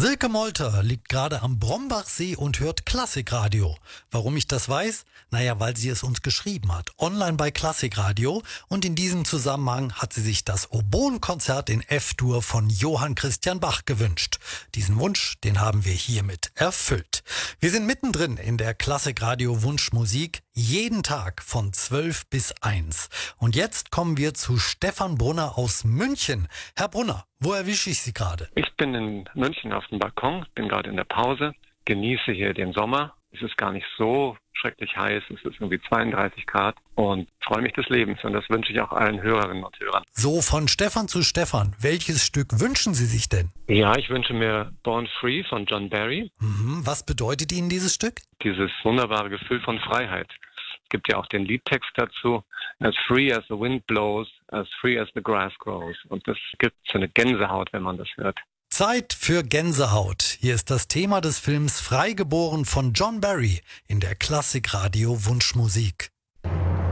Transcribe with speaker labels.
Speaker 1: Silke Molter liegt gerade am Brombachsee und hört Klassikradio. Warum ich das weiß? Naja, weil sie es uns geschrieben hat, online bei Klassikradio. Und in diesem Zusammenhang hat sie sich das Oboenkonzert in F-Dur von Johann Christian Bach gewünscht. Diesen Wunsch, den haben wir hiermit erfüllt. Wir sind mittendrin in der Klassikradio Wunschmusik, jeden Tag von 12 bis 1. Und jetzt kommen wir zu Stefan Brunner aus München. Herr Brunner, wo erwische ich Sie gerade?
Speaker 2: Ich bin in München auf dem Balkon, bin gerade in der Pause, genieße hier den Sommer. Es ist gar nicht so schrecklich heiß, es ist irgendwie 32 Grad und freue mich des Lebens. Und das wünsche ich auch allen Hörerinnen und Hörern.
Speaker 1: So, von Stefan zu Stefan. Welches Stück wünschen Sie sich denn?
Speaker 2: Ja, ich wünsche mir Born Free von John Barry.
Speaker 1: Was bedeutet Ihnen dieses Stück?
Speaker 2: Dieses wunderbare Gefühl von Freiheit. Es gibt ja auch den Liedtext dazu. As free as the wind blows, as free as the grass grows. Und das gibt so eine Gänsehaut, wenn man das hört.
Speaker 1: Zeit für Gänsehaut. Hier ist das Thema des Films Freigeboren von John Barry in der Klassikradio Wunschmusik.